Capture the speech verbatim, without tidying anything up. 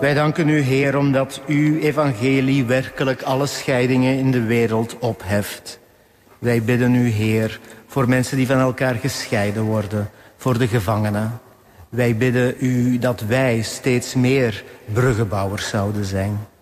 Wij danken u, Heer, omdat uw evangelie werkelijk alle scheidingen in de wereld opheft. Wij bidden u, Heer, voor mensen die van elkaar gescheiden worden, voor de gevangenen. Wij bidden u dat wij steeds meer bruggenbouwers zouden zijn.